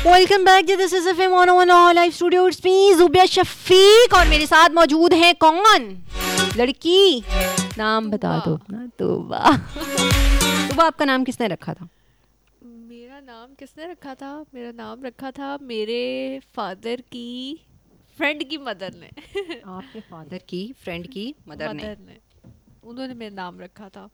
Welcome back to this is FM 101 live studio. It's me Zubia Shafiq और मेरे साथ मौजूद हैं कौन? लड़की, नाम बता दो अपना। तूबा। तूबा, आपका नाम किसने रखा था? मेरा नाम किसने रखा था? मेरा नाम रखा था मेरे फादर की फ्रेंड की मदर ने। आपके फादर की फ्रेंड की मदर ने उन्होंने मेरा नाम रखा था।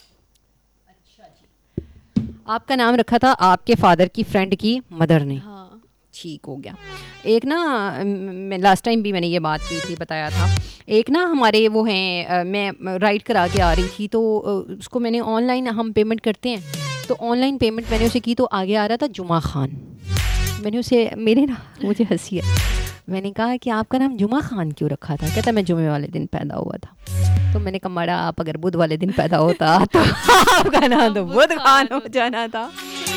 आपका नाम रखा था आपके फादर की फ्रेंड की मदर ने। हाँ, ठीक हो गया। एक ना, मैं लास्ट टाइम भी मैंने ये बात की थी, बताया था। एक ना हमारे वो हैं, मैं राइड करा के आ रही थी तो उसको मैंने ऑनलाइन, हम पेमेंट करते हैं तो ऑनलाइन पेमेंट मैंने उसे की तो आगे आ रहा था जुमा खान। मैंने उसे, मेरे ना मुझे हंसी है, मैंने कहा कि आपका नाम जुमा खान क्यों रखा था? कहता मैं जुमे वाले दिन पैदा हुआ था। तो मैंने कहा मरा, आप अगर बुध वाले दिन पैदा होता तो आपका नाम तो बुध खान हो जाना था।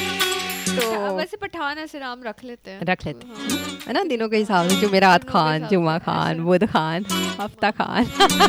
तो वैसे पठान ऐसे नाम रख लेते हैं, है ना, दिनों के हिसाब से। जुमेरात खान, जुमा खान, बुध खान, हफ्ता खान।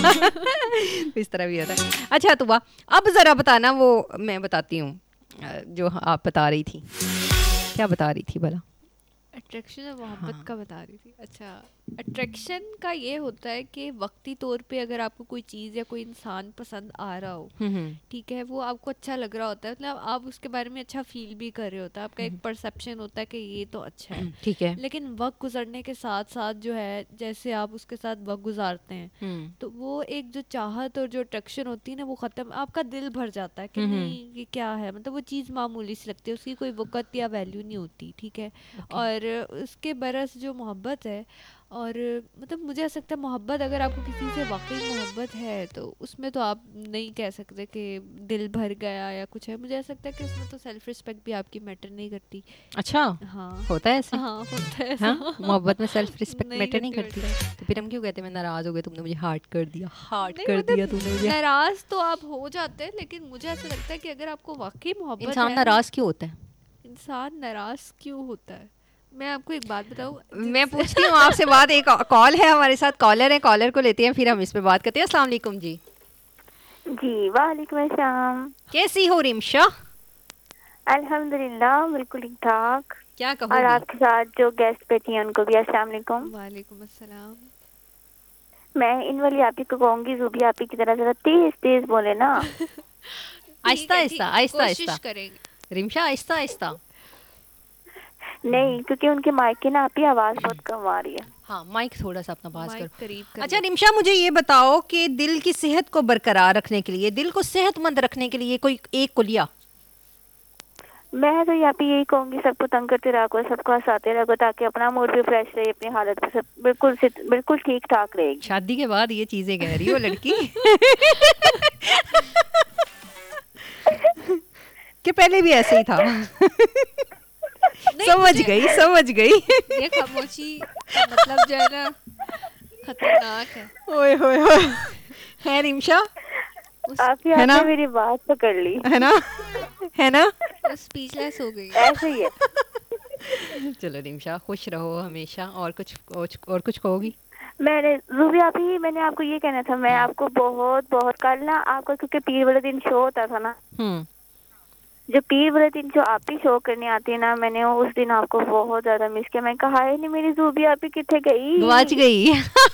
इस तरह भी होता है। अच्छा तुबा, अब ज़रा बताना, वो मैं बताती हूँ जो आप बता रही थी। क्या बता रही थी भला? अट्रैक्शन और मोहब्बत का बता रही थी। अच्छा, अट्रैक्शन का ये होता है कि वक्ती तौर पे अगर आपको कोई चीज़ या कोई इंसान पसंद आ रहा हो, ठीक है, वो आपको अच्छा लग रहा होता है, मतलब आप उसके बारे में अच्छा फील भी कर रहे होता है, आपका एक परसेप्शन होता है कि ये तो अच्छा है, ठीक है। लेकिन वक्त गुजरने के साथ साथ जो है, जैसे आप उसके साथ वक्त गुजारते हैं तो वो एक जो चाहत और जो अट्रैक्शन होती है ना, वो ख़त्म, आपका दिल भर जाता है कि नहीं ये क्या है, मतलब वो चीज़ मामूली सी लगती है, उसकी कोई वक़्त या वैल्यू नहीं होती, ठीक है। और उसके बरस जो मोहब्बत है, और मतलब मुझे ऐसा लगता है मोहब्बत, अगर आपको किसी से वाकई मोहब्बत है तो उसमें तो आप नहीं कह सकते कि दिल भर गया या कुछ है। मुझे ऐसा लगता है कि उसमें तो सेल्फ रिस्पेक्ट भी आपकी मैटर नहीं करती। अच्छा, हाँ, होता है ऐसे? हाँ, होता है। हाँ, मोहब्बत में सेल्फ रिस्पेक्ट मैटर नहीं करती। करती। तो फिर हम क्यों कहते हैं मैं नाराज हो गया, तुमने मुझे हार्ट कर दिया, हार्ट नहीं, कर मतलब दिया तूने मुझे। नाराज तो आप हो जाते हैं, लेकिन मुझे ऐसा लगता है कि अगर आपको वाकई मोहब्बत इंसान है ना, नाराज क्यों होता है? इंसान नाराज क्यों होता है? मैं आपको एक बात बताऊं, मैं पूछती हूँ आपसे बात। एक कॉल है हमारे साथ, कॉलर है, कॉलर को लेते हैं फिर हम इस पे बात करते हैं। अस्सलाम वालेकुम जी। जी वालेकुम अस्सलाम। कैसी हो रिमशा? अल्हम्दुलिल्लाह, बिल्कुल ठीक ठाक। क्या और कहोगी? आपके साथ जो गेस्ट बैठी हैं उनको भी अस्सलाम वालेकुम। वालेकुम अस्सलाम। मैं इन वाली आप ही को कहूँगी, ज़ुबी आप ही की तरह जरा तेज तेज बोले ना। आहिस्ता आहिस्ता, आहिस्ता आहिस्ता कोशिश करेंगे। रिमशा, आहिस्ता आहिस्ता। नहीं, क्योंकि उनके माइक की ना आप ही आवाज़ बहुत कम आ रही है। हाँ, माइक थोड़ा सा अपना पास माइक करो। करीब कर अच्छा लो। रिमशा, मुझे ये बताओ कि दिल की सेहत को बरकरार रखने के लिए, दिल को सेहतमंद रखने के लिए कोई एक कुलिया? मैं तो यहाँ पे यही कहूँगी, सबको तंग करते रहो, सबको हंसाते रहो, ताकि अपना मूड भी फ्रेश रहे, अपनी हालत भी सब बिल्कुल ठीक ठाक रहेगी। शादी के बाद ये चीजें कह रही हो लड़की? कि पहले भी ऐसे ही था? समझ गई, समझ गई। ये खामोशी का मतलब जो है ना, खतरनाक है। ओए होए होए। है रिमशा? आप है ना? आपने मेरी बात पकड़ ली, है ना? है ना? स्पीचलेस हो गई। ऐसे ही है। चलो रिमशा, खुश रहो हमेशा। और कुछ कहोगी? ज़ुबी आप ही, मैंने आपको ये कहना था, मैं आपको बहुत बहुत कल ना आपका, क्योंकि पीर वाले दिन शो होता था ना, जो पीर वाले दिन जो आप ही शो करने आती है ना, मैंने उस दिन आपको बहुत ज्यादा मिस किया। मैं कहा है नहीं, मेरी ज़ुबी आप ही कितने गई, गवाच गई।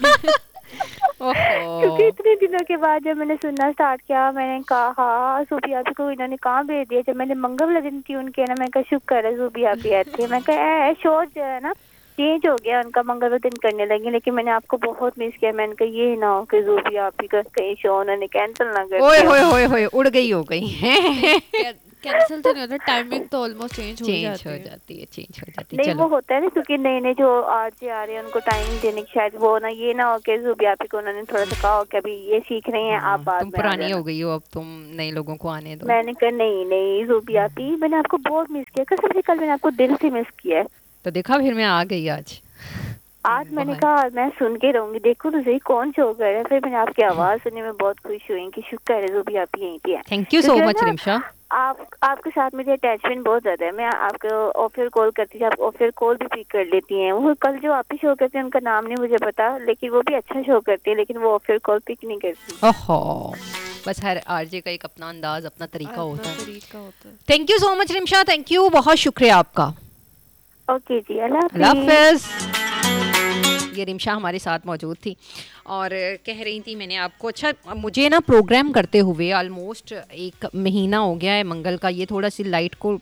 क्योंकि इतने दिनों के बाद जब मैंने सुनना स्टार्ट किया, मैंने कहा ज़ुबी आप ही को इन्होंने कहाँ भेज दिया। जब मैंने मंगल वाले दिन ट्यून किया ना, मैं कहा शुक्र है ज़ुबी आप ही आती है। मैं कहा शो जो है ना चेंज हो गया उनका, मंगल दिन करने लगी, लेकिन मैंने आपको बहुत मिस किया। मैंने कहा ये ना हो कि ज़ुबी आप ही का कहीं शो उन्होंने कैंसिल ना कर ओए दिया। होए होए होए, उड़ गई हो गई। कैंसिल तो नहीं होता, टाइमिंग तो ऑलमोस्ट चेंज हो चेंज जाती हो है। जाती है, चेंज हो जाती है। नहीं, वो चलो, होता है ना, क्योंकि नए नए जो आरजे आ रहे हैं उनको टाइमिंग देने की, शायद वो ना ये ना हो कि ज़ुबी आप ही को उन्होंने थोड़ा सा कहा हो कि अभी ये सीख रही हैं, आप बाद तुम में आ पुरानी जाना। हो गई हो, अब तुम नए लोगों को आने दो। मैंने कहा नहीं नहीं ज़ुबी आप ही, मैंने आपको बहुत मिस किया, कसम से कल मैंने आपको दिल से मिस किया है। तो देखा, फिर मैं आ गई आज मैंने कहा मैं सुन के रहूंगी, देखो तो सही कौन शो कर रहा है। फिर मैंने आपकी आवाज सुनी, मैं बहुत खुश हुई कि शुक्र है ज़ुबी आप यहीं पे हैं। Thank you so much Rimsha. आपके साथ मुझे अटैचमेंट बहुत ज्यादा है। मैं आपको ऑफर कॉल करती थी, आप ऑफर कॉल भी पिक कर लेती हैं। वो कल जो आप ही शो करते हैं उनका नाम नहीं मुझे पता, लेकिन वो भी अच्छा शो करती है, लेकिन वो ऑफर कॉल पिक नहीं करती। ओहो, बस हर आरजे का एक अपना अंदाज, अपना तरीका होता है। तरीका होता है। Thank you so much Rimsha, thank you, बहुत शुक्रिया आपका। ओके जी, अल्लाह अल्लाह हाफिज। हाफिज। ये रिमशा हमारे साथ मौजूद थी और कह रही थी मैंने आपको, अच्छा मुझे ना प्रोग्राम करते हुए ऑलमोस्ट 1 महीना हो गया है मंगल का, ये थोड़ा सी लाइट को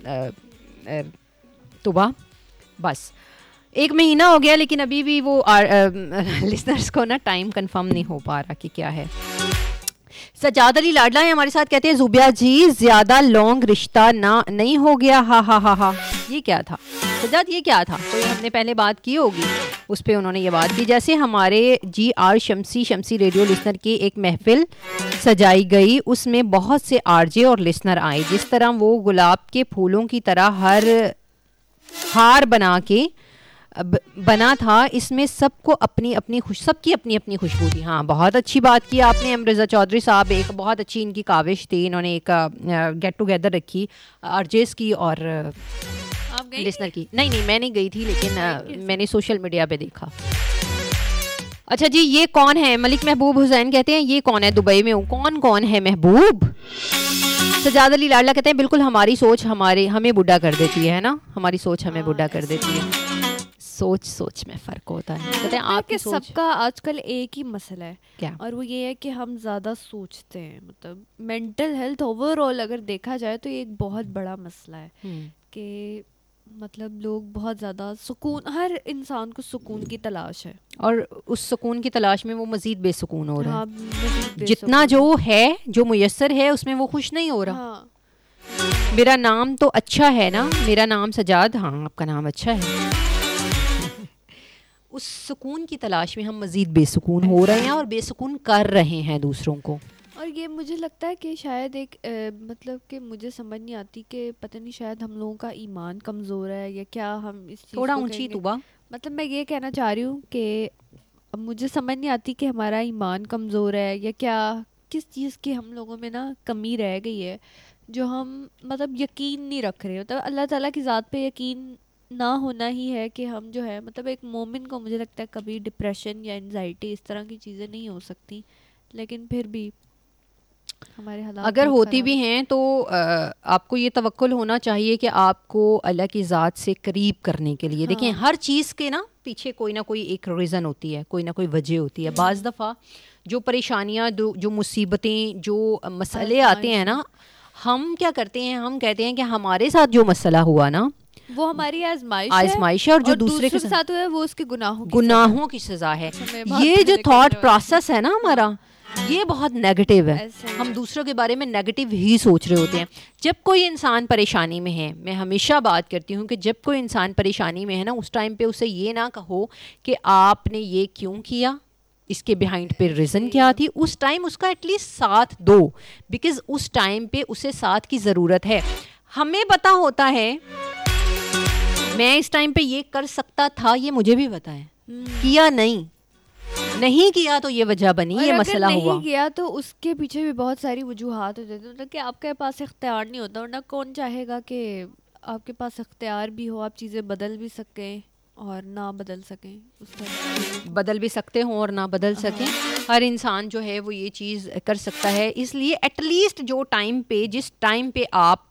तुबा बस 1 महीना हो गया, लेकिन अभी भी वो लिसनर्स को ना टाइम कंफर्म नहीं हो पा रहा कि क्या है। सजाद अली लाडला है हमारे साथ, कहते हैं जुबिया जी ज्यादा लॉन्ग रिश्ता ना नहीं हो गया, हा हा हा हा। ये क्या था सजाद, ये क्या था? कोई हमने पहले बात की होगी उस पर, उन्होंने ये बात की जैसे हमारे GR शमसी रेडियो लिसनर की एक महफिल सजाई गई, उसमें बहुत से RJ और लिसनर आए, जिस तरह वो गुलाब के फूलों की तरह हर हार बना के बना था, इसमें सबको अपनी अपनी सबकी अपनी अपनी खुशबू थी। हाँ, बहुत अच्छी बात की आपने अमृजा चौधरी साहब, एक बहुत अच्छी इनकी काविश थी, इन्होंने एक गेट टुगेदर रखी RJs की और आप गई लिसनर की। नहीं नहीं मैं नहीं गई थी, लेकिन मैंने सोशल मीडिया पे देखा। अच्छा जी, ये कौन है? मलिक महबूब हुसैन कहते हैं ये कौन है, दुबई में हूँ। कौन कौन है महबूब? सजाद अली लाडला कहते हैं बिल्कुल हमारी सोच हमें बुढ़ा कर देती है ना, हमारी सोच हमें बुढ़ा कर देती है। सोच में फर्क होता है, कहते हैं आपकी सोच। सबका आजकल एक ही मसला है क्या? और वो ये है कि हम ज़्यादा सोचते हैं। मतलब मेंटल हेल्थ ओवरऑल अगर देखा जाए तो ये एक बहुत बड़ा मसला है कि मतलब लोग बहुत ज़्यादा सुकून, हर इंसान को सुकून की तलाश है और उस सुकून की तलाश में वो मज़ीद बेसुकून हो रहा है। मज़ीद जितना बेसुकून जो है, जो मुयस्सर है, उसमें वो खुश नहीं हो रहा। हाँ, मेरा नाम तो अच्छा है ना, मेरा नाम सजाद, हाँ आपका नाम अच्छा है। उस सुकून की तलाश में हम मज़ीद बेसुकून हो रहे हैं और बेसुकून कर रहे हैं दूसरों को। और ये मुझे लगता है कि शायद एक मतलब कि मुझे समझ नहीं आती कि पता नहीं शायद हम लोगों का ईमान कमज़ोर है या क्या, हम इस चीज़ थोड़ा को ऊंची कहेंगे। तुबा। मतलब मैं ये कहना चाह रही हूँ कि अब मुझे समझ नहीं आती कि हमारा ईमान कमज़ोर है या क्या, किस चीज़ की हम लोगों में ना कमी रह गई है जो हम मतलब यकीन नहीं रख रहे। मतलब अल्लाह ताला की ज़ात पे यकीन ना होना ही है कि हम जो है, मतलब एक मोमिन को मुझे लगता है कभी डिप्रेशन या एनजाइटी इस तरह की चीज़ें नहीं हो सकती, लेकिन फिर भी हमारे हालात अगर बहुत होती ख़राब भी है। हैं तो आपको ये तवक्कुल होना चाहिए कि आपको अल्लाह की ज़ात से करीब करने के लिए, देखें हाँ हर चीज़ के ना पीछे कोई ना कोई एक रीज़न होती है, कोई ना कोई वजह होती है। बाज़ दफ़ा जो परेशानियाँ, जो मुसीबतें, जो मसले आते हैं आजमाइश है, ना, हम क्या करते हैं, हम कहते हैं कि हमारे साथ जो मसला हुआ ना, वो हमारी आजमाइश है आजमाइश है, और जो और दूसरे के दूसरों के साथ साथ हुआ है वो उसके गुनाहों की सज़ा है। गुनाहों की सज़ा है। अच्छा, मैं बहुत ये जो पहले थॉट करने वाली थी। प्रोसेस है ना हमारा, ये बहुत नेगेटिव है। ऐसे ही हम है। दूसरों के बारे में नेगेटिव ही सोच रहे होते हैं। जब कोई इंसान परेशानी में है, मैं हमेशा बात करती हूँ कि जब कोई इंसान परेशानी में है ना, उस टाइम पे उसे ये ना कहो कि आपने ये क्यों किया, इसके बिहाइंड पे रीज़न सही क्या है। थी। उस टाइम उसका एटलीस्ट साथ दो, बिकॉज उस टाइम पे उसे साथ की ज़रूरत है। हमें पता होता है मैं इस टाइम पे ये कर सकता था, ये मुझे भी पता है, किया नहीं किया तो ये वजह बनी, और ये अगर मसला नहीं हुआ। किया तो उसके पीछे भी बहुत सारी वजूहात होती थी, मतलब कि आपके पास इख्तियार नहीं होता, वरना कौन चाहेगा कि आपके पास इख्तियार भी हो, आप चीज़ें बदल भी सकें और ना बदल सकें उस तरह की चीज़ों को। बदल भी सकते हों और ना बदल सकें। हाँ हर इंसान जो है वो ये चीज़ कर सकता है। इसलिए एटलीस्ट जो टाइम पे, जिस टाइम पे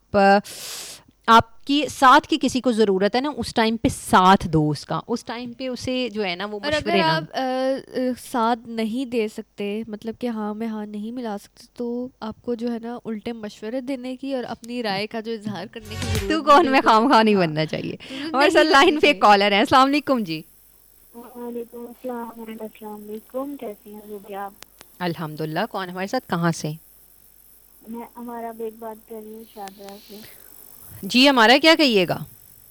आपकी साथ की किसी को ज़रूरत है ना, उस टाइम पे साथ दो उसका, उस टाइम पे उसे जो है ना वो और अगर मशवरे ना। आप साथ नहीं दे सकते, मतलब कि हाँ में हाँ नहीं मिला सकते, तो आपको जो है ना उल्टे मशवरे देने की और अपनी राय का जो इजहार करने की तू जरूरत कौन, नहीं, मैं खामखा नहीं हाँ, बनना चाहिए। तो हमारे साथ नहीं लाइन करनी पे एक चाहिए। कॉलर है। अस्सलाम वालेकुम जी। वालेकुम अस्सलाम एंड अस्सलाम वालेकुम, कैसी हैं ज़ुबिया आप? अल्हम्दुलिल्लाह। कौन हमारे साथ, कहाँ से? मैं हमारा बेग बात कर रही हूँ शादरा से। जी हमारा क्या कहिएगा?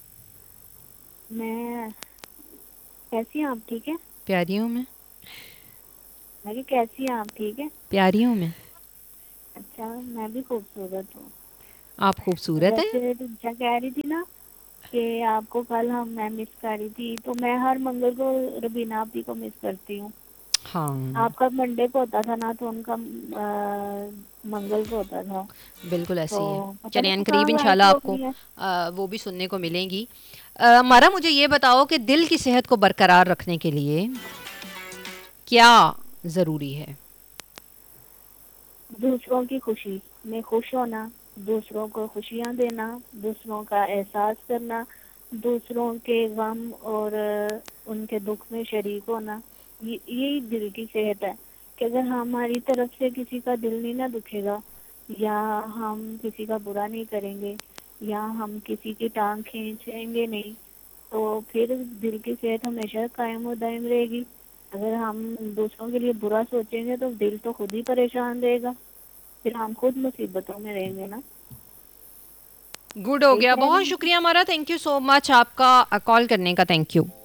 मैं कैसी हैं आप, ठीक है? प्यारी हूँ मैं, मैं कि कैसी हैं आप, ठीक है? प्यारी हूँ मैं। अच्छा, मैं भी खूबसूरत हूँ। आप खूबसूरत हैं। वैसे तुमचा कह रही थी ना कि आपको कल मैं मिस कर रही थी, तो मैं हर मंगल को रबीना आपी को मिस करती हूँ। हाँ आपका मंडे को होता था ना, तो उनका मंगल को होता था। बिल्कुल ऐसे ही है। तो पता चलिए नहीं वो अनकरीब कहाँ गायब इंशाल्लाह हो आपको गई है। वो भी सुनने को मिलेंगी। हमारा मुझे ये बताओ कि दिल की सेहत को बरकरार रखने के लिए क्या ज़रूरी है? दूसरों की खुशी में खुश होना, दूसरों को खुशियाँ देना, दूसरों का एहसास करना, दूसरों के गम और उनके दुख में शरीक होना, यही दिल की सेहत है। कि अगर हमारी तरफ से किसी का दिल नहीं ना दुखेगा, या हम किसी का बुरा नहीं करेंगे, या हम किसी की टांग खींचेंगे नहीं, तो फिर दिल की सेहत हमेशा कायम और दायम रहेगी। अगर हम दूसरों के लिए बुरा सोचेंगे तो दिल तो खुद ही परेशान रहेगा, फिर हम खुद मुसीबतों में रहेंगे ना। गुड हो सही गया, कह रही बहुत हूँ। शुक्रिया हमारा, थैंक यू सो मच आपका कॉल करने का, थैंक यू।